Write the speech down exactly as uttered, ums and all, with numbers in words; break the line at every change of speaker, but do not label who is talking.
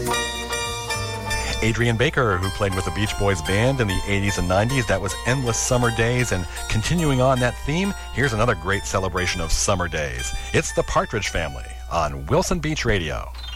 Adrian Baker, who played with the Beach Boys band in the eighties and nineties. That was Endless Summer Days. And continuing on that theme, here's another great celebration of summer days. It's the Partridge Family on Wilson Beach Radio.